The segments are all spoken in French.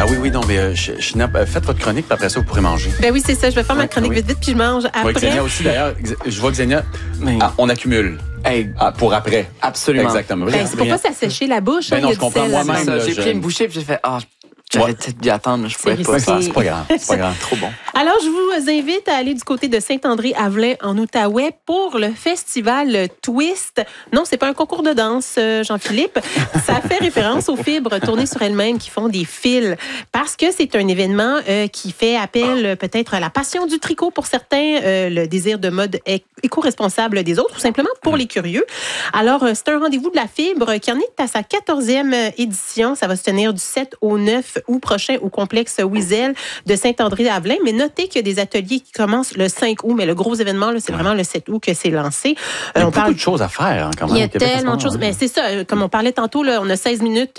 oui, non, mais faites votre chronique, puis après ça, vous pourrez manger. Ben oui, c'est ça. Je vais faire ma chronique vite, puis je mange après. Xenia aussi, d'ailleurs. Je vois Xenia, on accumule. Pour après. Absolument. Exactement. C'est pour pas s'assécher la bouche. Non, je comprends moi-même. J'ai pris une bouchée, puis j'ai fait, j'aurais peut-être dû attendre, mais je pouvais pas. C'est pas grave. C'est pas grave. Trop bon. Alors, je vous invite à aller du côté de Saint-André-Avelin, en Outaouais, pour le festival Twist. Non, c'est pas un concours de danse, Jean-Philippe. Ça fait référence aux fibres tournées sur elles-mêmes qui font des fils. Parce que c'est un événement qui fait appel peut-être à la passion du tricot pour certains, le désir de mode éco-responsable des autres, ou simplement pour les curieux. Alors, c'est un rendez-vous de la fibre qui en est à sa 14e édition. Ça va se tenir du 7 au 9 août prochain au complexe Wiesel de Saint-André-Avelin. Mais notez qu'il y a des ateliers qui commencent le 5 août, mais le gros événement, là, c'est vraiment le 7 août que c'est lancé. Il y a beaucoup de choses à faire, quand même. Il y a tellement de choses. Mais c'est ça, comme on parlait tantôt, là, on a 16 minutes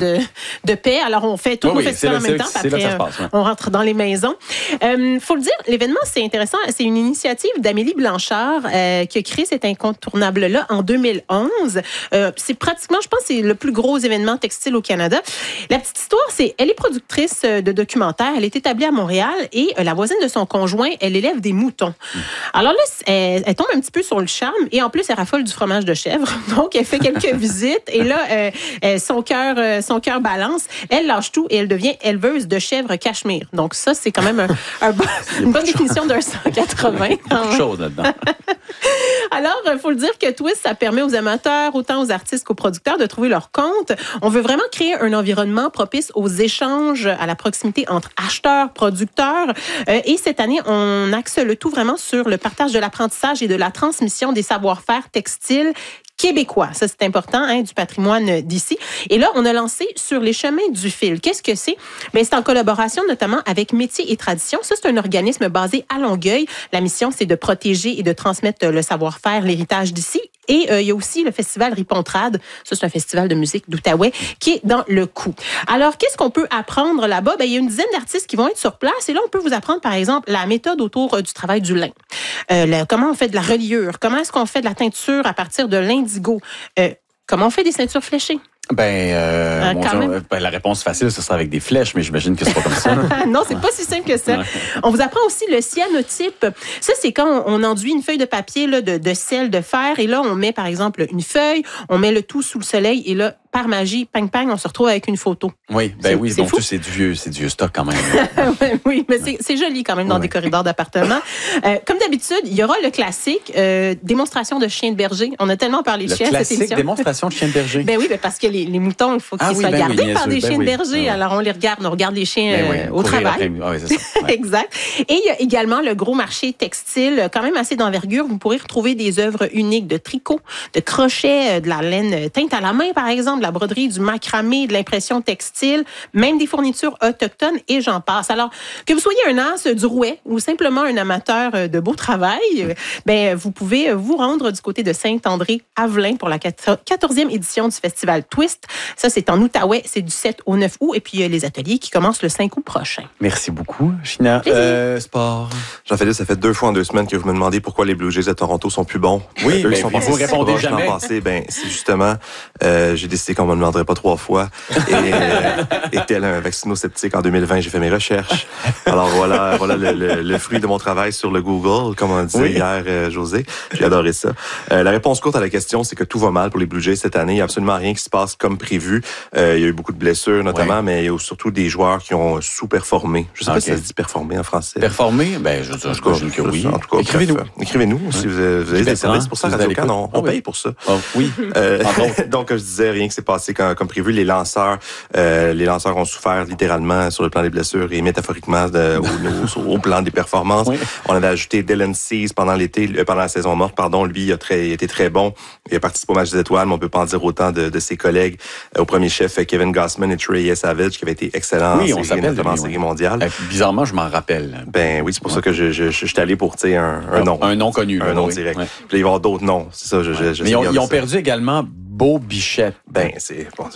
de paix. Alors, on fait tous nos festivals en même temps. Après, on rentre dans les maisons. Faut le dire, l'événement, c'est intéressant. C'est une initiative d'Amélie Blanchard qui a créé cet incontournable-là en 2011. C'est pratiquement, je pense, c'est le plus gros événement textile au Canada. La petite histoire, c'est elle est productrice de documentaires. Elle est établie à Montréal et la voisine de son conjoint, elle élève des moutons. Alors là, elle tombe un petit peu sur le charme et en plus, elle raffole du fromage de chèvre. Donc, elle fait quelques visites et là, son cœur balance. Elle lâche tout et elle devient éleveuse de chèvres cachemire. Donc ça, c'est quand même une bonne définition d'un 180. Beaucoup de choses là-dedans. Alors, il faut le dire que Twist, ça permet aux amateurs, autant aux artistes qu'aux producteurs, de trouver leur compte. On veut vraiment créer un environnement propice aux échanges, à la proximité entre acheteurs, producteurs. Et cette année, on axe le tout vraiment sur le partage de l'apprentissage et de la transmission des savoir-faire textiles québécois. Ça, c'est important, du patrimoine d'ici. Et là, on a lancé sur les chemins du fil. Qu'est-ce que c'est? Bien, c'est en collaboration notamment avec Métiers et Traditions. Ça, c'est un organisme basé à Longueuil. La mission, c'est de protéger et de transmettre le savoir-faire, l'héritage d'ici. Et il y a aussi le festival Ripontrade. Ça, c'est un festival de musique d'Outaouais qui est dans le coup. Alors, qu'est-ce qu'on peut apprendre là-bas? Bien, il y a une dizaine d'artistes qui vont être sur place. Et là, on peut vous apprendre, par exemple, la méthode autour du travail du lin. Comment on fait de la reliure? Comment est-ce qu'on fait de la teinture à partir de l'indigo? Comment on fait des ceintures fléchées? La réponse facile, ce sera avec des flèches, mais j'imagine que c'est pas comme ça. Non, c'est pas si simple que ça. On vous apprend aussi le cyanotype. Ça, c'est quand on enduit une feuille de papier là, de sel, de fer, et là, on met, par exemple, une feuille, on met le tout sous le soleil, et là, par magie, pang, on se retrouve avec une photo. Oui, donc c'est du vieux stock quand même. Oui, mais c'est joli quand même dans des corridors d'appartements. Comme d'habitude, il y aura le classique, démonstration de chiens de berger. On a tellement parlé de chiens à cette émission. Démonstration de chiens de berger. Ben oui, parce que les moutons, il faut qu'ils soient gardés par des chiens de berger. Alors, on regarde les chiens au travail. C'est ça. Exact. Et il y a également le gros marché textile, quand même assez d'envergure. Vous pourrez retrouver des œuvres uniques de tricot, de crochet, de la laine teinte à la main, par exemple, de la broderie, du macramé, de l'impression textile, même des fournitures autochtones et j'en passe. Alors, que vous soyez un as du rouet ou simplement un amateur de beau travail, vous pouvez vous rendre du côté de Saint-André-Avelin pour la 14e édition du festival Twist. Ça, c'est en Outaouais, c'est du 7 au 9 août et puis les ateliers qui commencent le 5 août prochain. Merci beaucoup, China. Sport. Jean-Philippe, ça fait 2 fois en 2 semaines que vous me demandez pourquoi les Blue Jays de Toronto sont plus bons. Oui, vous répondez jamais. C'est justement, j'ai décidé qu'on ne me demanderait pas 3 fois. Et tel un vaccino-sceptique en 2020, j'ai fait mes recherches. Alors voilà le fruit de mon travail sur le Google, comme on disait hier, José. J'ai adoré ça. La réponse courte à la question, c'est que tout va mal pour les Blue Jays cette année. Il n'y a absolument rien qui se passe comme prévu. Il y a eu beaucoup de blessures, notamment, mais il y a surtout des joueurs qui ont sous-performé. Je ne sais pas si ça se dit performer en français. Performer? Je que oui. En tout cas, écrivez-nous si vous avez des services pour ça. Radio-Can, on paye pour ça. Oui. Donc, je disais, rien qui s'est passé comme prévu. Les lanceurs ont souffert littéralement sur le plan des blessures et métaphoriquement au plan des performances. Oui. On avait ajouté Dylan Cease pendant la saison morte. Lui, il a été très bon. Il a participé au match des étoiles, mais on peut pas en dire autant de ses collègues. Au premier chef, Kevin Gausman et Trey Savage, qui avaient été excellents en série, notamment en série mondiale. Bizarrement, je m'en rappelle. Ben oui, c'est pour ça que je suis allé pour un nom. Un nom connu. Un nom direct. Ouais. Puis il va y avoir d'autres noms. C'est ça, mais ils ont perdu également Beau Bichette. C'est bon.